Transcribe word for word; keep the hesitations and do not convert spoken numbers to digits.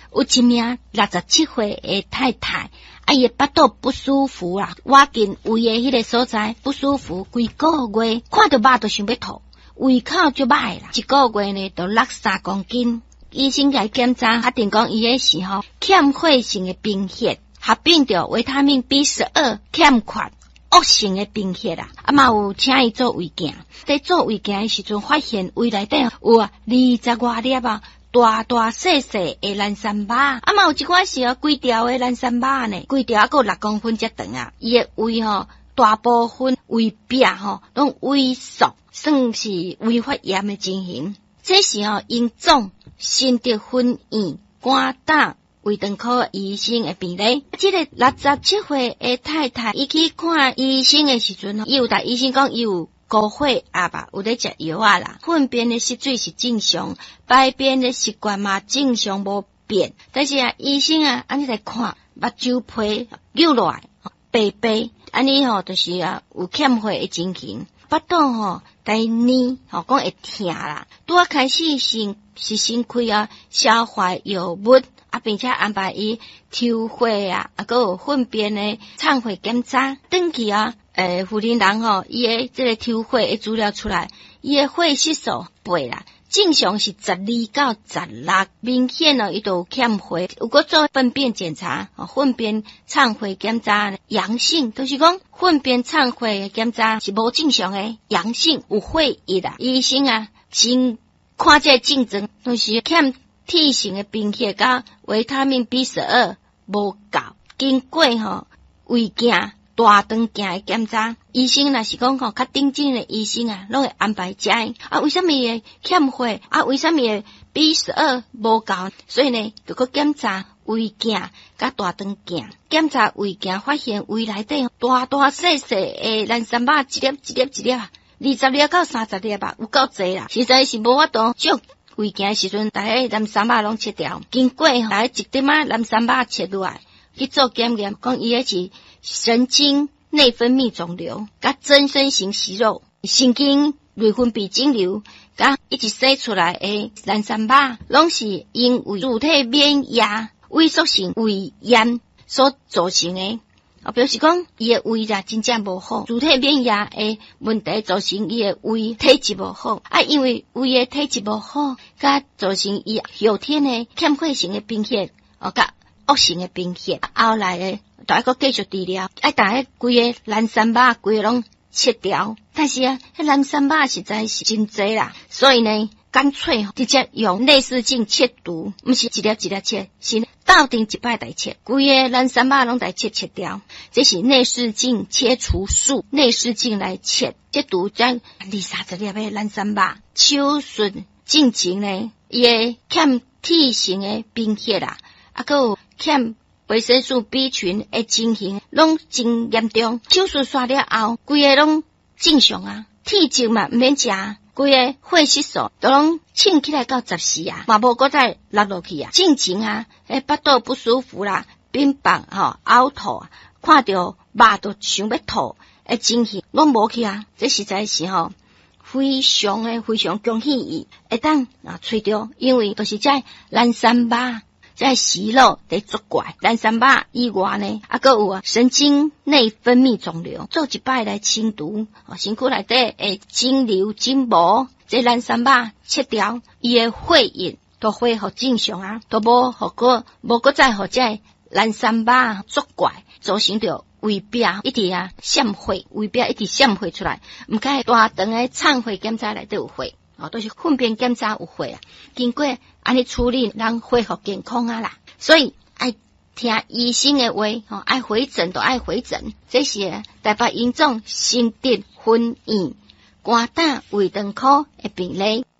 有一名六十七岁的太太，啊，伊巴肚不舒服啦，挖进胃的迄个所在不舒服，规个月看到肉就想要吐，胃口就歹啦，一个月呢就落三公斤。医生来检查，确定讲伊个是吼欠血性的贫血，合并着维他命 B 十二 欠缺。恶性的贫血啦，啊嘛有请伊做胃镜，在做胃镜的时阵发现胃内底有啊二十外粒啊大大细细的蓝山巴，啊嘛有一寡是哦规条的蓝山巴呢，规条还有六公分才长啊，伊的胃吼大部分胃壁吼拢萎缩，算是胃发炎的情形。这是哦因总心得分院肝胆胃肠科医生的病例，这个六十七岁的太太，伊去看医生的时阵，伊有甲医生讲，伊有高血压吧，有咧食药啊啦，粪便的失水是正常，排便的习惯嘛正常无变，但是啊，医生啊，安尼来看，目睭皮扭落来，白白，安尼吼就是啊有欠血的情形，腹肚吼在黏，吼讲会痛啦，拄啊开始先是先开啊消化药物。啊，并且安排伊抽血啊，啊，还有粪便的肠血检查。等去啊，诶，妇人人吼，伊的这个抽血的资料出来，伊的血色素八啦，正常是十二到十六，明显哦，伊都有欠血。如果做粪便检查，哦，粪便肠血检查阳性，就是讲粪便肠血检查是无正常的，阳性有血液啦。医生啊，先看这症状，都是欠。体型的贫血甲维他命 B 十二 无够，经过吼胃镜、大肠镜的检查，医生若是讲吼较顶尖的医生啊，拢会安排食的。啊，为什么会欠血？啊，为什么会 B 十二 无够？所以呢，就去检查胃镜甲大肠镜，检查胃镜发现胃内底大大细细的蓝山肉一粒一粒一粒啊，二十粒到三十粒吧，有够济啦，实在是无法度足。胃镜时阵，大家蓝山肉拢切掉，经过大家一点仔蓝山肉切落来去做检验，讲伊迄是神经内分泌肿瘤，甲增生型息肉、神经内分泌肿瘤，甲一直生出来的蓝山肉，拢是因为主体免疫萎缩性胃炎所造成的。啊，表示讲伊的胃啦真正无好，主体免疫的问题造成伊的胃体质无好，啊，因为胃的体质无好，甲造成伊后天的欠血性的贫血，哦，甲恶性的贫血，后来的就要搁继续治疗，啊，大家规个蓝山肉规个拢切掉，但是啊，迄蓝山肉实在是真济啦，所以呢。干脆直接用内视镜切除，不是一粒一粒切，是倒定一摆来切，规个蓝山肉拢来切切掉。这是内视镜切除术，内视镜来切，切除将二三十粒的蓝山肉。手术进程呢，伊个欠体型的贫血啦，啊，还有欠维生素 B 群的情形，拢真严重。手术刷了后，规个拢正常啊，体重嘛唔免食。规个血色素都拢称起来到十四啊，嘛无搁再落落去啊。进前啊，诶，腹肚不舒服啦，便膀吼呕吐啊，看到肉都想要吐，诶，情形拢无去啊。这实在是吼非常诶，非常恭喜伊会当啊吹着，因为都是在蓝山肉。在息肉得作怪，蓝山肉以外呢，啊，还有啊神经内分泌肿瘤，做一摆来清除，哦，身躯内底诶肿瘤筋膜，这蓝山肉切掉，伊诶血液都恢复正常啊，都无互过，无搁再互这蓝山肉作怪，造成着胃壁一直啊渗血，胃壁一直渗血出来，毋该大肠诶肠血检查内底有血。哦，都是粪便检查有血啊，经过安尼处理，人恢复健康啊啦。所以爱听医生的话，哦，爱回诊都爱回诊。这是台北荣总心得分院肝胆胃肠科的病例。